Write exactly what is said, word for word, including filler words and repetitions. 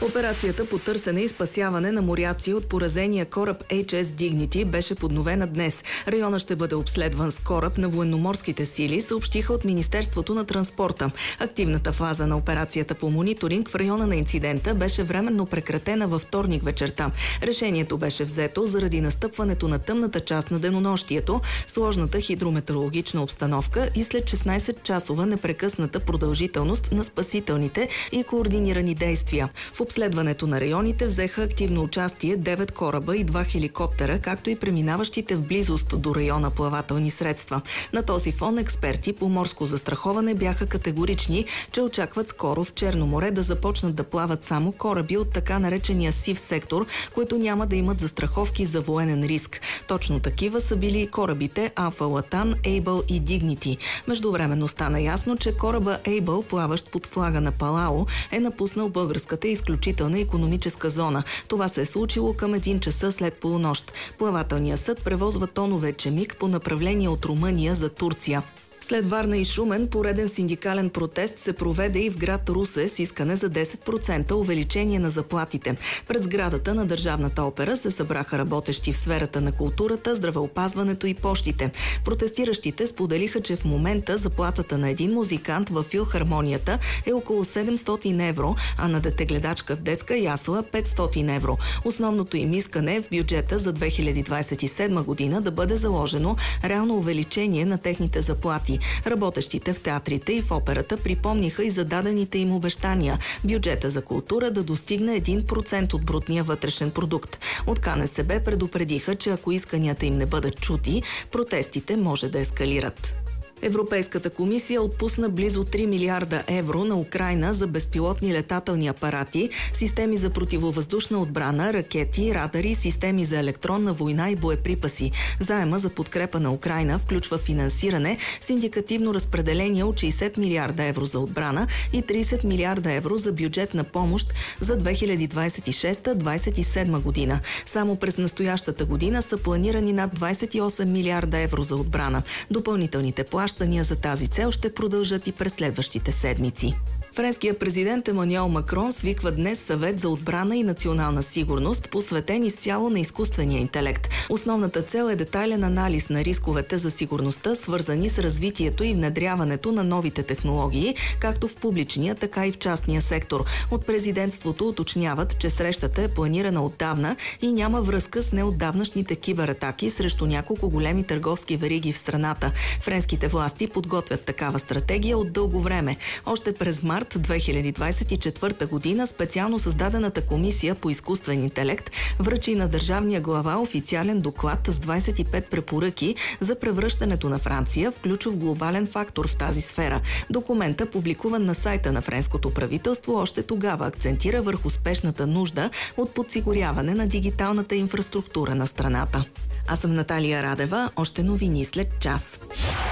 Операцията по търсене и спасяване на моряци от поразения кораб Ейч Ес Dignity беше подновена днес. Района ще бъде обследван с кораб на военноморските сили, съобщиха от Министерството на транспорта. Активната фаза на операцията по мониторинг в района на инцидента беше временно прекратена във вторник вечерта. Решението беше взето заради настъпването на тъмната част на денонощието, сложната хидрометеорологична обстановка и след шестнайсетчасова непрекъсната продължителност на спасителните и координирани действия. В обследването на районите взеха активно участие девет кораба и два хеликоптера, както и преминаващите в близост до района плавателни средства. На този фон експерти по морско застраховане бяха категорични, че очакват скоро в Черно море да започнат да плават само кораби от така наречения сив сектор, които няма да имат застраховки за военен риск. Точно такива са били и корабите Алфа Латан, Ейбъл и Дигнити. Междувременно стана ясно, че кораба Ейбъл, плаващ под флага на Палао, е напуснал българската изключителна икономическа зона. Това се е случило към един часа след полунощ. Плавателният съд превозва тонове чемик по направление от Румъния за Турция. След Варна и Шумен, пореден синдикален протест се проведе и в град Русе с искане за десет процента увеличение на заплатите. Пред сградата на Държавната опера се събраха работещи в сферата на културата, здравеопазването и пощите. Протестиращите споделиха, че в момента заплатата на един музикант във филхармонията е около седемстотин евро, а на детегледачка в детска ясла петстотин евро. Основното им искане е в бюджета за две хиляди двайсет и седма година да бъде заложено реално увеличение на техните заплати. Работещите в театрите и в операта припомниха и зададените им обещания бюджета за култура да достигне един процент от брутния вътрешен продукт. От Ка Не Се Бе предупредиха, че ако исканията им не бъдат чути, протестите може да ескалират. Европейската комисия отпусна близо три милиарда евро на Украйна за безпилотни летателни апарати, системи за противовъздушна отбрана, ракети, радари, системи за електронна война и боеприпаси. Заема за подкрепа на Украйна включва финансиране с индикативно разпределение от шейсет милиарда евро за отбрана и трийсет милиарда евро за бюджетна помощ за две хиляди двайсет и шеста - двайсет и седма година. Само през настоящата година са планирани над двайсет и осем милиарда евро за отбрана. Допълнителните плащания за тази цел ще продължат и през следващите седмици. Френският президент Емануел Макрон свиква днес съвет за отбрана и национална сигурност, посветен изцяло на изкуствения интелект. Основната цел е детайлен анализ на рисковете за сигурността, свързани с развитието и внедряването на новите технологии, както в публичния, така и в частния сектор. От президентството уточняват, че срещата е планирана отдавна и няма връзка с неотдавнашните кибератаки срещу няколко големи търговски вериги в страната. Френските власти подготвят такава стратегия от дълго време. Още през март две хиляди двайсет и четвърта година специално създадената комисия по изкуствен интелект връчи на държавния глава официален доклад с двайсет и пет препоръки за превръщането на Франция в ключов глобален фактор в тази сфера. Документа, публикуван на сайта на френското правителство, още тогава акцентира върху спешната нужда от подсигуряване на дигиталната инфраструктура на страната. Аз съм Наталия Радева. Още новини след час.